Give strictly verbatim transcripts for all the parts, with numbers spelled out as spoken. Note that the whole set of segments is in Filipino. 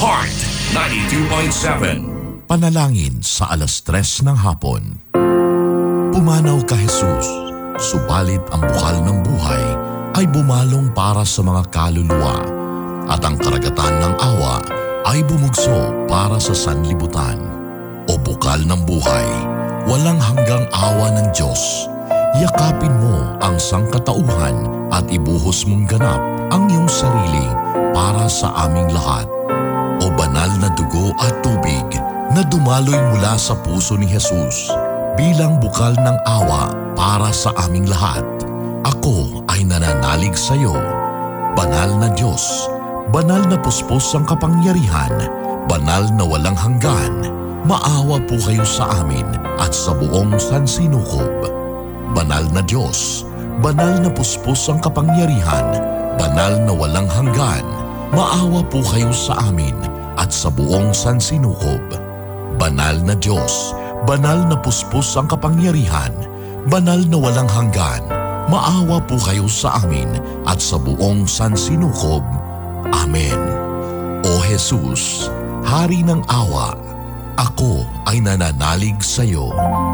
Heart ninety-two point seven. Panalangin sa alas tres ng hapon. Pumanaw ka Jesus, subalit ang bukal ng buhay ay bumalong para sa mga kaluluwa at ang karagatan ng awa ay bumugso para sa sanlibutan. O bukal ng buhay, walang hanggang awa ng Diyos, yakapin mo ang sangkatauhan at ibuhos mong ganap ang iyong sarili para sa aming lahat. O banal na dugo at tubig na dumaloy mula sa puso ni Jesus bilang bukal ng awa para sa aming lahat. Ako ay nananalig sa iyo. Banal na Diyos, banal na puspos ang kapangyarihan, banal na walang hanggan, maawa po kayo sa amin at sa buong sansinukob. Banal na Diyos, banal na puspos ang kapangyarihan, banal na walang hanggan, maawa po kayo sa amin at sa buong sansinukob. Banal na Diyos, banal na puspos ang kapangyarihan, banal na walang hanggan, maawa po kayo sa amin at sa buong sansinukob. Amen. O Jesus, Hari ng awa, ako ay nananalig sa iyo.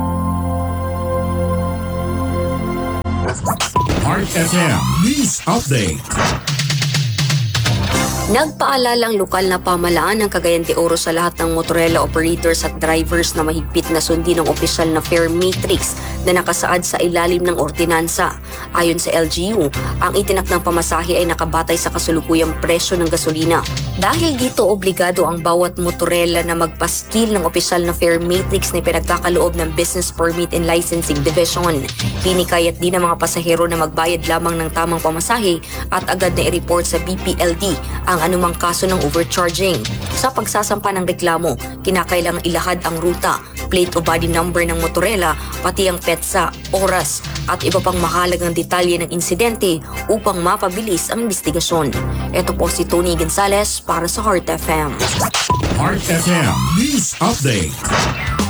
Heart F M News Update. Nagpaalalang lokal na pamalaan ng Cagayan de Oro sa lahat ng motorela operators at drivers na mahigpit na sundin ng opisyal na fare matrix na nakasaad sa ilalim ng ordinansa. Ayon sa L G U, ang itinakdang pamasahe ay nakabatay sa kasulukuyang presyo ng gasolina. Dahil dito, obligado ang bawat motorela na magpaskil ng opisyal na fare matrix na pinagkakaloob ng Business Permit and Licensing Division. Hinikayat din ng mga pasahero na magbayad lamang ng tamang pamasahe at agad na i-report sa B P L D ang anumang kaso ng overcharging. Sa pagsasampa ng reklamo, kinakailangang ilahad ang ruta, plate o body number ng motorela, pati ang petsa, oras, at iba pang mahalagang detalye ng insidente upang mapabilis ang investigasyon. Ito po si Tony Gonzalez para sa Heart F M. Heart F M News Update.